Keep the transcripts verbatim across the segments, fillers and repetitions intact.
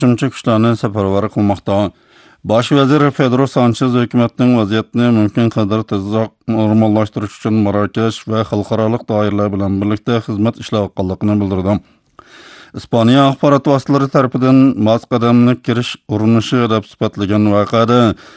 qo'shimcha kuchlarni safarbar qilmoqda. Bosh vazir Pedro Sanchez hukumatning vaziyatni mumkin qadar tezroq normallashtirish uchun Marokash va xalqaro doiralar bilan birlikda xizmat ishlayotganligini bildirdi. Ispaniya axborot vositalari tomonidan masqadamlik kirish urinishi deb sifatlagan voqeada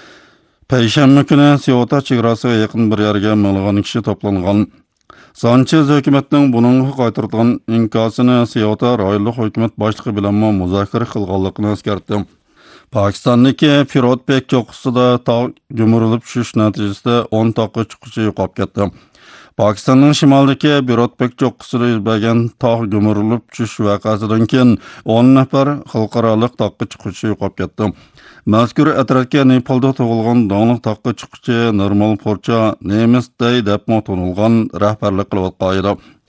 payshanba kuni Ceuta chegarasiga yaqin bir yerga minglagan kishi to'plangan. Sanchez hukumatning buning qaytargan inkosini Ceuta rayonlik hukumat boshlig'i bilan muzokara qilganligini eskartdi. Pokistondagi Firotbek cho'qqisida tog' gumurilib tushish natijasida o'n taqqa chiquvchi yo'qolib ketdi. Pokistonning shimolidagi Firotbek cho'qqisida yuz bergan tog' gumurilib tushish voqeasidan keyin o'n nafar xalqaro taqqa chiquvchi yo'qolib ketdi. Mazkur atrofga Nepalda tug'ilgan donglik taqqa chiquvchi Normal Porcha Nemis Day deb tanilgan rahbarlik qilayotgan edi.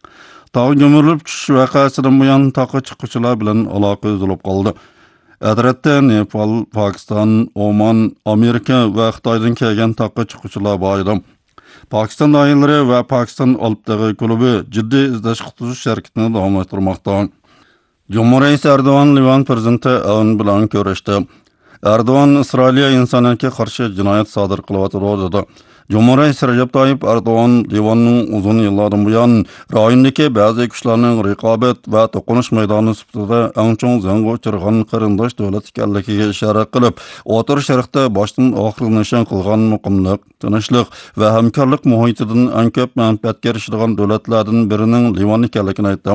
Tog' gumurilib tushish voqeasidan buyon taqqa chiquvchilar bilan aloqa uzilib qoldi. Atrofda Nepal, Pokiston, Oman, Amerika va Xitoydan kelgan taqqa chiquvchilar bor edi. Pokiston doiralari va Pokiston Olib-Dag'i klubi jiddiy izlash qutqizish harakatini davomlashtirmoqda. Cumhuriyet Erdoğan Livan prezidenti Aoun bilan ko'rishdi. Erdoğan Isroilga insoniyatga qarshi jinoyat sodir qilyotdi dedi. Cumhuriyet Recep Tayyip Erdoğan Livanning uzun yillardan buyon rayondagi ba'zi kuchlarning raqobat va to'qinish maydoni sifatida eng chong zangga uchirgan qarindosh davlat ekanligiga ishora qilib, O'rta Sharqda boshdan oxir nishon qilgan muqimlik, tinchlik va hamkorlik muhitidan eng ko'p manfaatga erishadigan davlatlardan birining Livan ekanligini aytdi.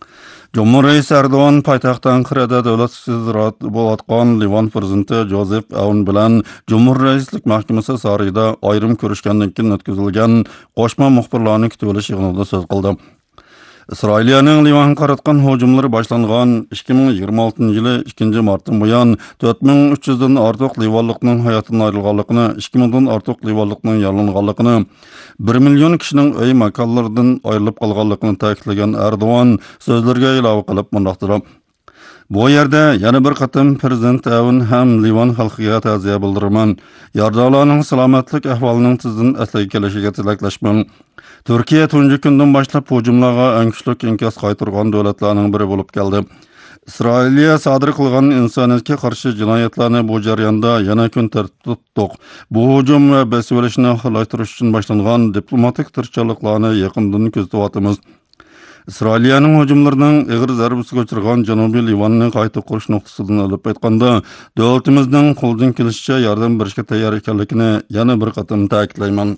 Cumhuriyet Erdoğan paytaxt Ankara'da davlatsiz bo'layotgan Livan prezidenti Joseph Aoun bilan Cumhuriyetlik mahkamasi sarayida ayrim ko'rishgandan keyin o'tkazilgan qo'shma muxbirlarning kutilish yig'inida so'z qildi. Isroilning Livan qaratgan hujumlari boshlangan ikki ming yigirma oltinchi yili ikkinchi martdan buyon to'rt ming uch yuz dan ortiq livanlikning hayotidan ayrilganligini, ikki ming dan ortiq livanlikning yaralanganligini, bir million kishining uy makonlaridan ayrilib qolganligini ta'kidlagan Erdo'g'an so'zlarga ilova qilib mundaqdir. Bu yerda yana bir qatim prezident Aoun ham Livan xalqiga ta'ziya bildiraman. Yordonlarning salomatlik ahvolining tizdan asliga kelishiga tilaklashman. Turkiya tunji kundan boshlab hujumlarga eng kuchli inkos qaytargan davlatlarning biri bo'lib keldi. Isroilga sodir qilgan insoniyatga qarshi jinoyatlarni bu jarayonda yana kun tartib tutdik. Bu hujum va bosib-olishni oxirlashtirish uchun boshlangan diplomatik tirishchiliklarni yaqindan kuzatyapmiz. Isroilning hujumlarining ig'ir zarbasiga uchragan Janubiy Livanni qayta qurish nuqtasidan olib aytganda, davlatimizning qo'ldan kelishicha yordam berishga tayyor ekanligini yana bir qatim ta'kidlayman.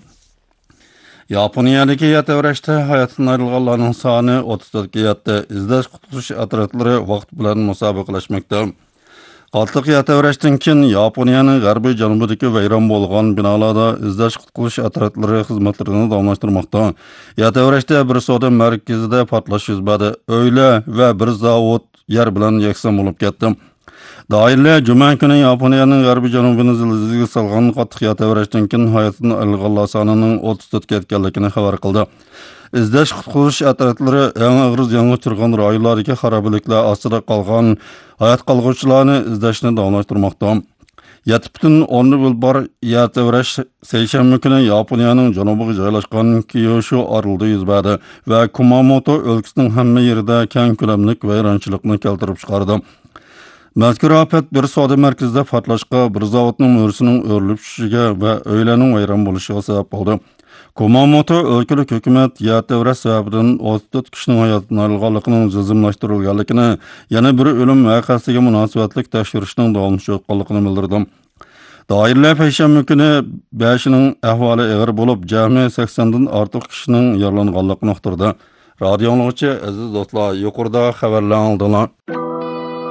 Yaponiyadagi yatavrashda hayotdan ayrilganlarning soni o'ttiz to'rtga yetdi. Izlash qutqizish otryadlari vaqt bilan musobaqalashmoqda. Qattiq yatavrashdan keyin Yaponiyaning g'arbiy janubidagi vayron bo'lgan binolarda izlash qutqizish otryadlari xizmatlarini davomlashtirmoqda. Yatavrashda bir savdo markazida portlash yuz berdi. O'yla va bir zavod yer bilan yakson bo'lib ketdi. Doirlar juma kuni Yaponiyaning g'arbiy janubini zilzilaga solgan qattiq yatavrashdan keyin hayotini olganlar sonining o'ttiz to'rtga yetganligini xabar qildi. Izlash qutqizish otryadlari eng og'ir ziyoga uchragan rayonlardagi xarobaliklar ostida qolgan hayot qolg'uvchilarni izlashni davomlashtirmoqda. yetti butun o'ndan bar yatavrash seshanba kuni Yaponiyaning janubiga joylashgan Kyushu orolida yuz berdi va Kumamoto o'lkasining hamma yerida keng ko'lamli vayronchilikni keltirib chiqardi. Mazkur ofat bir savdo markazida portlashga, bir zavodning mo'risining o'rilib tushishiga va o'ylarning vayron bo'lishiga sabab bo'ldi. Kumamoto o'lkalik hukumat yatavrash sababidan o'ttiz to'rt kishining hayotidan ayrilganligining jazmlashtirilganligini, yana bir o'lim voqeasiga munosabatlik tekshirishning davomlashayotganligini bildirdi. Doirlar payshanba kuni beshining ahvoli og'ir bo'lib, jami saksondan ortiq kishining yaralanganligini uqtirdi. Radio anglag'uchi aziz do'stlar, yuqorida xabarlar oldilar.